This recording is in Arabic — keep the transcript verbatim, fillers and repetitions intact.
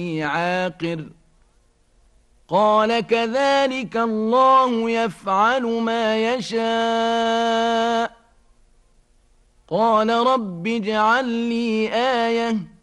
عاقر قال كذلك الله يفعل ما يشاء قال رب اجعل لي آية